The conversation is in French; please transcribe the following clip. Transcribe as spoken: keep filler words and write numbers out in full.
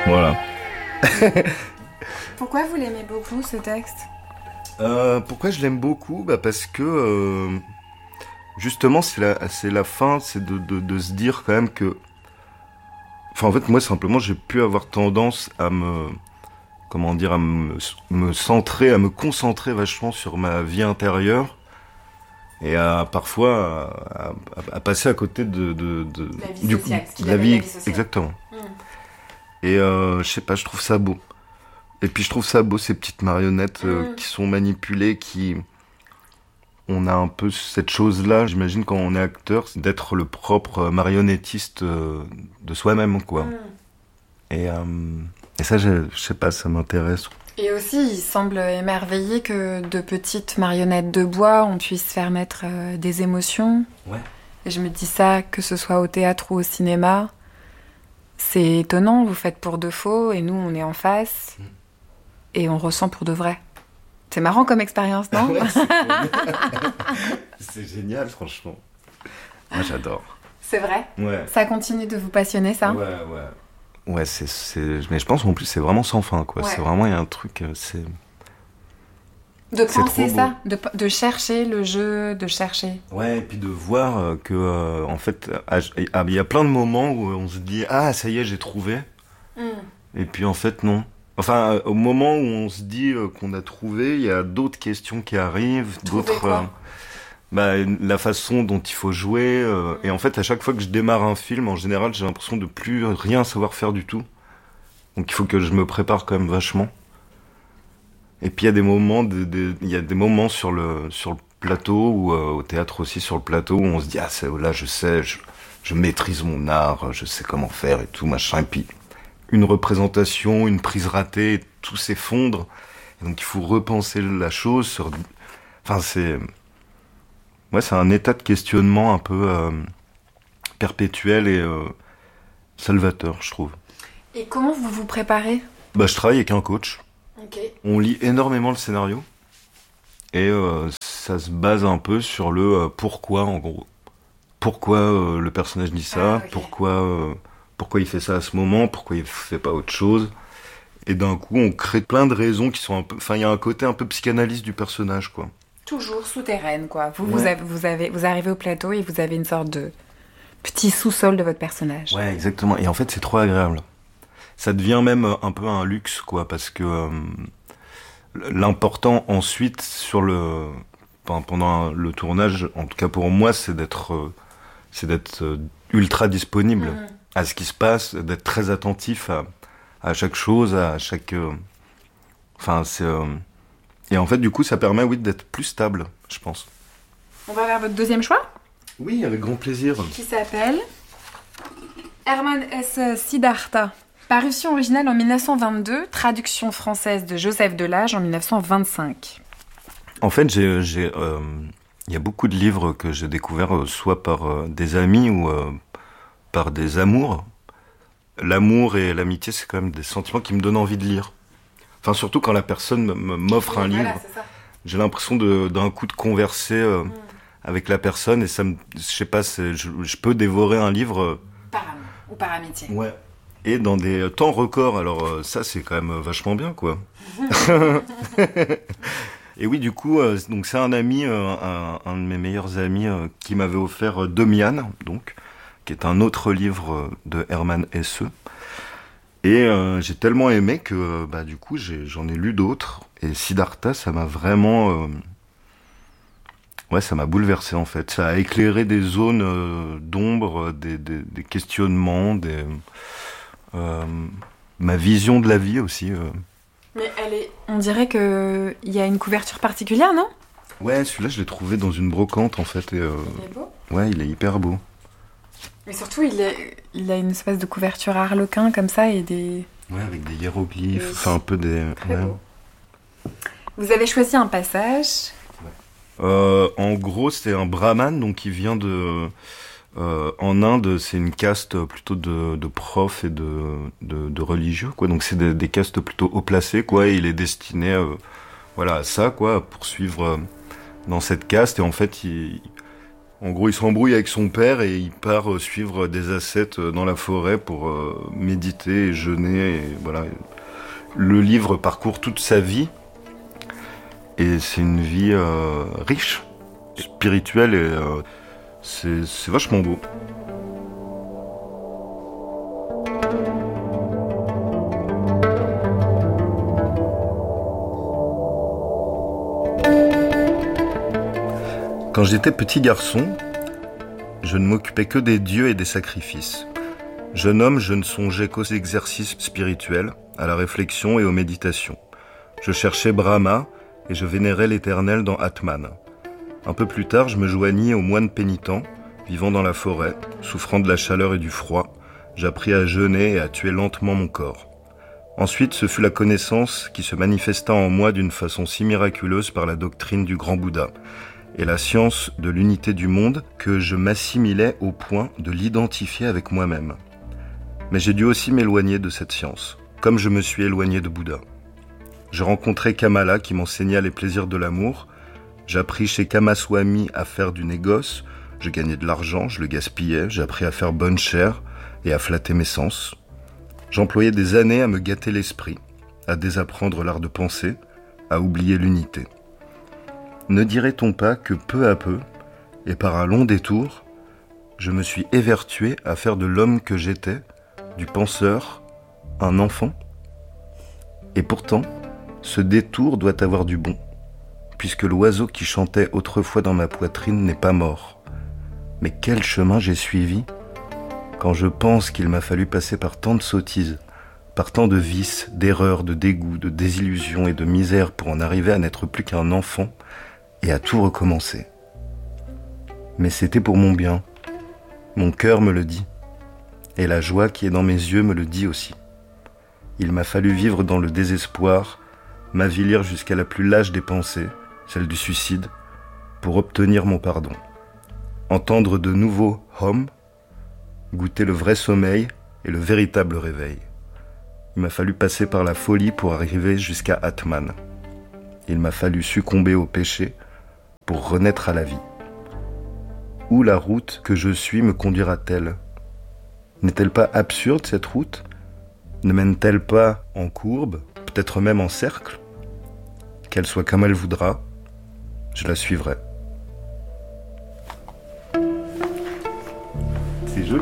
Voilà. Pourquoi vous l'aimez beaucoup, ce texte ? euh, Pourquoi je l'aime beaucoup ? Bah parce que, euh, justement, c'est la, c'est la fin, c'est de, de, de se dire quand même que... Enfin, en fait, moi, simplement, j'ai pu avoir tendance à me... Comment dire, à me, me centrer, à me concentrer vachement sur ma vie intérieure et à parfois à, à, à passer à côté de, de, de la vie du sociale, coup, de la vie, la vie exactement. Mmh. Et euh, je sais pas, je trouve ça beau. Et puis je trouve ça beau ces petites marionnettes euh, mmh. qui sont manipulées, qui on a un peu cette chose-là. J'imagine quand on est acteur, c'est d'être le propre marionnettiste euh, de soi-même, quoi. Mmh. Et euh, Et ça, je, je sais pas, ça m'intéresse. Et aussi, il semble émerveillé que de petites marionnettes de bois, on puisse faire mettre euh, des émotions. Ouais. Et je me dis ça, que ce soit au théâtre ou au cinéma, c'est étonnant, vous faites pour de faux, et nous, on est en face, mm. et on ressent pour de vrai. C'est marrant comme expérience, non ? Ouais, c'est, c'est génial, franchement. Moi, j'adore. C'est vrai ? Ouais. Ça continue de vous passionner, ça ? Ouais, ouais. Ouais, c'est, c'est... Mais je pense qu'en plus, c'est vraiment sans fin, quoi. Ouais. C'est vraiment, il y a un truc, c'est... De penser ça, de, de chercher le jeu, de chercher. Ouais, et puis de voir que, euh, en fait, il y a plein de moments où on se dit « Ah, ça y est, j'ai trouvé. Mm. » Et puis, en fait, non. Enfin, au moment où on se dit qu'on a trouvé, il y a d'autres questions qui arrivent, trouver d'autres... Quoi euh, bah, la façon dont il faut jouer. Euh, et en fait, à chaque fois que je démarre un film, en général, j'ai l'impression de plus rien savoir faire du tout. Donc il faut que je me prépare quand même vachement. Et puis il y a des moments, de, de, il y a des moments sur le sur le plateau ou euh, au théâtre aussi sur le plateau où on se dit ah c'est là je sais, je, je maîtrise mon art, je sais comment faire et tout machin. Et puis une représentation, une prise ratée, tout s'effondre. Et donc il faut repenser la chose. Sur... Enfin c'est Ouais, c'est un état de questionnement un peu euh, perpétuel et euh, salvateur, je trouve. Et comment vous vous préparez ? Bah, je travaille avec un coach. Okay. On lit énormément le scénario. Et euh, ça se base un peu sur le euh, pourquoi, en gros. Pourquoi euh, le personnage dit ça, ah, okay. pourquoi, euh, pourquoi il fait ça à ce moment, pourquoi il fait pas autre chose. Et d'un coup, on crée plein de raisons qui sont un peu... Enfin, il y a un côté un peu psychanalyse du personnage, quoi. Toujours souterraine, quoi. Vous, ouais. vous, avez, vous, avez, vous arrivez au plateau et vous avez une sorte de petit sous-sol de votre personnage. Ouais, exactement. Et en fait, c'est trop agréable. Ça devient même un peu un luxe, quoi, parce que euh, l'important ensuite, sur le, pendant le tournage, en tout cas pour moi, c'est d'être, euh, c'est d'être ultra disponible mmh. à ce qui se passe, d'être très attentif à, à chaque chose, à chaque... Euh, enfin, c'est... Euh, Et en fait, du coup, ça permet, oui, d'être plus stable, je pense. On va vers votre deuxième choix ? Oui, avec grand plaisir. Qui s'appelle Hermann Hesse Siddhartha. Parution originale en dix-neuf cent vingt-deux, traduction française de Joseph Delage en dix-neuf cent vingt-cinq. En fait, j'ai, j'ai, euh, y a beaucoup de livres que j'ai découverts euh, soit par euh, des amis ou euh, par des amours. L'amour et l'amitié, c'est quand même des sentiments qui me donnent envie de lire. Enfin, surtout quand la personne m'offre un voilà, livre, j'ai l'impression de, d'un coup de converser euh, mm. avec la personne et ça me, je sais pas, c'est, je, je peux dévorer un livre. Euh, par amour ou par amitié. Ouais. Et dans des temps records. Alors euh, ça, c'est quand même vachement bien, quoi. Et oui, du coup, euh, donc c'est un ami, euh, un, un de mes meilleurs amis, euh, qui m'avait offert euh, Demian, donc, qui est un autre livre euh, de Hermann Hesse. Et euh, j'ai tellement aimé que bah du coup j'ai, j'en ai lu d'autres et Siddhartha ça m'a vraiment euh... ouais ça m'a bouleversé en fait, ça a éclairé des zones euh, d'ombre, des, des, des questionnements, des euh, ma vision de la vie aussi. Euh... Mais elle est, on dirait que il y a une couverture particulière, non ? Ouais, celui-là je l'ai trouvé dans une brocante en fait et euh... il est beau. Ouais, il est hyper beau. Mais surtout, il, est, il a une espèce de couverture harlequin comme ça et des... Ouais, avec des hiéroglyphes, enfin un peu des... Très ouais. beau. Vous avez choisi un passage. Ouais. Euh, en gros, c'était un brahman, donc qui vient de... Euh, en Inde, c'est une caste plutôt de, de profs et de, de, de religieux, quoi. Donc c'est des, des castes plutôt haut placées, quoi. Et il est destiné, euh, voilà, à ça, quoi, à poursuivre euh, dans cette caste. Et en fait, il... En gros, il s'embrouille avec son père et il part suivre des ascètes dans la forêt pour euh, méditer et jeûner. Et voilà. Le livre parcourt toute sa vie et c'est une vie euh, riche, spirituelle et euh, c'est, c'est vachement beau. Quand j'étais petit garçon, je ne m'occupais que des dieux et des sacrifices. Jeune homme, je ne songeais qu'aux exercices spirituels, à la réflexion et aux méditations. Je cherchais Brahma et je vénérais l'Éternel dans Atman. Un peu plus tard, je me joignis aux moines pénitents, vivant dans la forêt, souffrant de la chaleur et du froid. J'appris à jeûner et à tuer lentement mon corps. Ensuite, ce fut la connaissance qui se manifesta en moi d'une façon si miraculeuse par la doctrine du grand Bouddha et la science de l'unité du monde que je m'assimilais au point de l'identifier avec moi-même. Mais j'ai dû aussi m'éloigner de cette science, comme je me suis éloigné de Bouddha. Je rencontrai Kamala qui m'enseigna les plaisirs de l'amour. J'appris chez Kamaswami à faire du négoce. Je gagnais de l'argent, je le gaspillais. J'appris à faire bonne chère et à flatter mes sens. J'employais des années à me gâter l'esprit, à désapprendre l'art de penser, à oublier l'unité. Ne dirait-on pas que peu à peu, et par un long détour, je me suis évertué à faire de l'homme que j'étais, du penseur, un enfant ? Et pourtant, ce détour doit avoir du bon, puisque l'oiseau qui chantait autrefois dans ma poitrine n'est pas mort. Mais quel chemin j'ai suivi, quand je pense qu'il m'a fallu passer par tant de sottises, par tant de vices, d'erreurs, de dégoûts, de désillusions et de misère pour en arriver à n'être plus qu'un enfant et à tout recommencer. Mais c'était pour mon bien. Mon cœur me le dit. Et la joie qui est dans mes yeux me le dit aussi. Il m'a fallu vivre dans le désespoir, m'avilir jusqu'à la plus lâche des pensées, celle du suicide, pour obtenir mon pardon. Entendre de nouveaux hum, goûter le vrai sommeil et le véritable réveil. Il m'a fallu passer par la folie pour arriver jusqu'à Atman. Il m'a fallu succomber au péché pour renaître à la vie. Où la route que je suis me conduira-t-elle ? N'est-elle pas absurde cette route ? Ne mène-t-elle pas en courbe, peut-être même en cercle ? Qu'elle soit comme elle voudra, je la suivrai. C'est joli, non ?